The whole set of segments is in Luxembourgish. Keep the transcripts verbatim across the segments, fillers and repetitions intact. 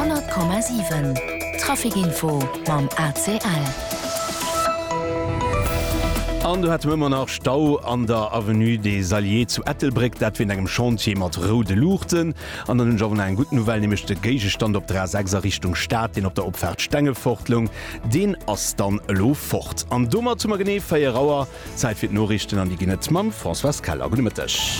hundert Komma sieben Trafikinfo mam A C L. An du hat immer nach Stau an der Avenue des Alliés zu Ettelbrick, dat wir engem Chantier mat Rode Luchten. An den Joven en gut Novel nämlich de Geigestand op der sechser Richtung Staat, den op der Opfahrt Stängefortlung, den ass dann lo fort. An Dommer zu Magné feier Rauer, Zeit fir Norrichten an die Genet Mam François Keller. Gutmëttech.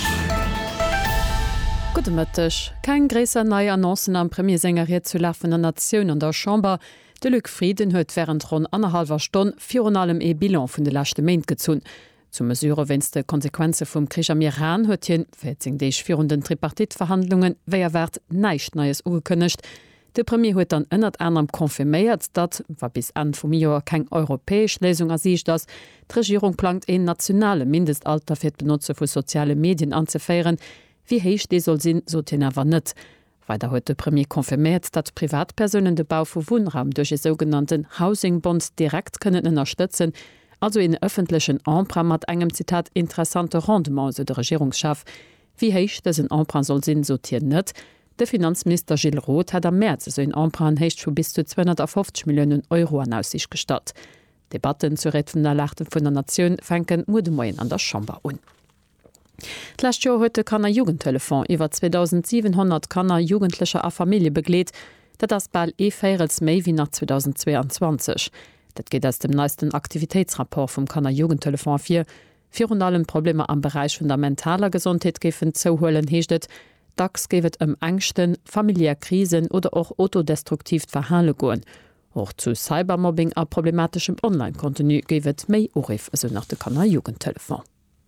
Gutmëttech. Kein gräser neue Annoncen am Premiersängerriet zu laffender Nationun an der Chamber. De Lück Frieden huet während rund anderhalber Stunde vier allem e Bilan vun de lachte Main gezun. Zu mesure wennste Konsequenze vum Krich am Iran huet hien vierzig Deich virrunden Tripartitverhandlungen wéier werd neicht Neues ugekënnecht. De Premier huet an ënnert anderem konfirméiert, dat war bis an vum Joer keng europäesch Lesung ersicht ass. D'Regierung plant en nationale Mindestalter fir d'Benutze vu soziale Medien anzufeieren. Wie héich dee soll sinn, so ten awer net. Weiter huet de Premier konfirmiert, dat Privatpersonen de Bau vu Wohnraum durch e sogenannten Housingbond direkt können unterstützen, also in öffentlichen Emprunt mat engem Zitat interessante Rendement de Regierungschaf. Wie héich dessen Emprunt soll sinn sortieren net? De Finanzminister Gilles Roth hat am März so in Emprunt hecht vu bis zu zweihundertfünfzig Millionen Euro an Aussicht gestattet. Debatten zu Retten der Lachten vun der Nation fenken Mudemoien an der Chamber un. D'lächt Joer huet de Kanner Jugendtelefon iwwer zweitausendsiebenhundert Kanner Jugendlecher a Familie begleet, dat ass ball e féierels méi wie nach zweitausendzweiundzwanzig. Dat geht ass dem neisten Aktivitätsrapport vum Kanner Jugendtelefon vier. Vir allem Probleme am Bereich vun der mentaler Gesundheit gefen zouhoelen heeschtet, dacks gewet ëm Ängchten, familiär Krisen oder auch autodestruktiv verhale goen. Och zu Cybermobbing a problematischem Online-Kontinu gewet méi Orif eso nach de Kanner Jugendtelefon.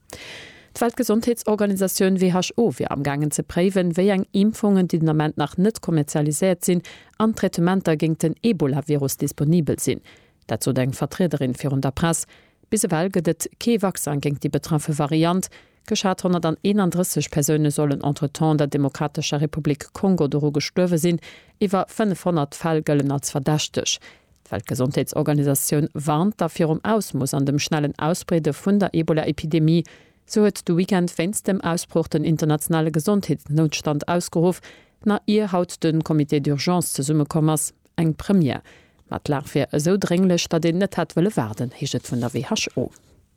Die Weltgesundheitsorganisation W H O wie am gangen ze préwen, wéi eng Impfungen, die moment nach net kommerzialisiert sinn, an Tretementer gegen den Ebola-Virus disponibel sinn. Dazu denkt Vertreterin fir der Press, bisewel gedet Kevaxan gegen die betraffe Variant, geschat hunderteinunddreißig Personen sollen entretemps der Demokratischer Republik Kongo doro gestürwe sinn, iwwer fünfhundert Fall gëllen als verdächtech. Die Weltgesundheitsorganisation warnt dafür um aus muss an dem schnellen Ausbrede vun der Ebola-Epidemie. So huet du Weekend wennst dem Ausbruch den internationale Gesundheitsnotstand ausgerufen, na ihr haut den Komitee d'Urgence ze Summe kommers eng Premier. Mat lafir so dringlech, dat den net hat wëlle werden, hichet vun der W H O.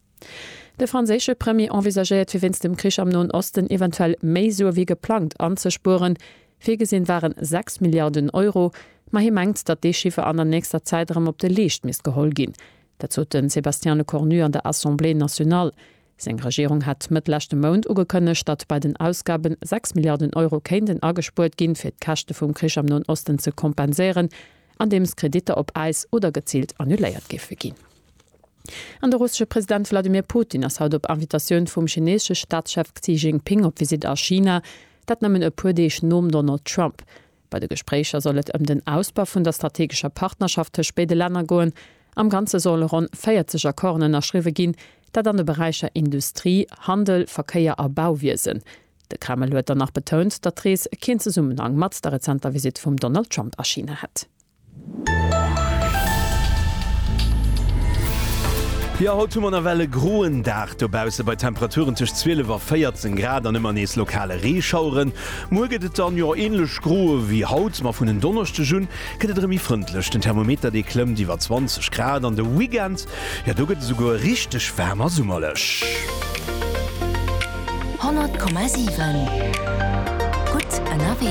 De franzésche Premier envisagiert wie wennst dem Krich am Nahen Osten eventuell méi so wie geplant anzuspuren. Fegesinn waren sechs Milliarden Euro, ma hi mengt, dat de Schiffe an der nächster Zeitraum op de Licht misgehol gin. Dazu den Sébastien Lecornu an der Assemblée Nationale. Seng Regierung hat mit lechte Mond ugekönne, statt bei den Ausgaben sechs Milliarden Euro kenten agespurt gin fir d'Kachte vum Krich am Nahen Osten zu kompensieren, an dems Kredite op Eis oder gezielt annuléiert gife gin. An der russische Präsident Wladimir Putin as haut op Invitationun vum chinesche Staatschef Xi Jinping op Visit a China, dat nëmmen e pudeich Nom Donald Trump. Bei de Gesprächer sollet ëm den Ausbau vun der strategischer Partnerschaft ter spede Länder goen, am ganze soll rund vierzig Akkorden erschriwe gin, dat an de Bereicher Industrie, Handel, Verkeier a Bauwiesen. De Kreml huet danach betont, dat Rees kind ze Summenhang mat der rezenter Visit vum Donald Trump erschiene hat. Ja, haut man a Welle groen Dach dobause bei Temperaturen tuch zwölf war vierzehn Grad an immer nees lokale Reeschauren. Morget an jo ähnlich groe wie haut ma vun den donnerchte Jun këtt remi fëndlech den Thermometer de klemm die war zwanzig Grad an de Weekend. Ja du gët sogar richtig wärmer summerlech. hundert Komma sieben Gut N R W.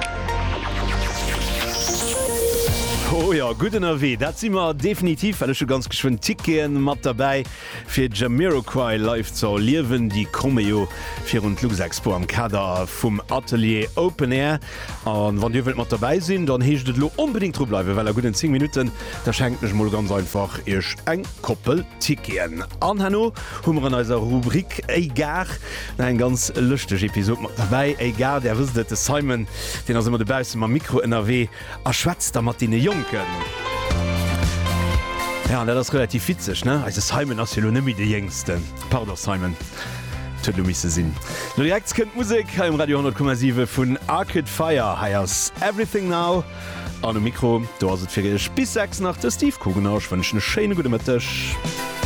Oh ja, guten N R W, dat si immer definitiv alle schon ganz geschwind Ticketen mat dabei fir Jamiroquai live zur Liwen, die komme jo fir und Luxexpo am Kader vum Atelier Open Air. Und wann Di mat dabei sinn, dann heechtet lo unbedingt tro bleiwe, weil er guten zehn Minuten da schenkt mech mal ganz einfach ech eng Koppel Ticketen. An Hanno hummer an eiser Rubrik Eigar en ganz luchteg Episode mat dabei. Eigar, der wisset Simon, den ass immer de Bausen ma Mikro N R W erschwätzt der Martine Jung. Ja, das ist relativ witzig, ne? Also Simon ist ja nicht mehr der Jüngste. Pardon, Simon. Tut mir sinn. Du direkt kennt Musik im Radio hundert Komma sieben von Arcade Fire. Heißt Everything Now. An dem Mikro, du hast es für bis sechs nach der Steve Kugenausch. Wünsche eine schöne gute Mittag.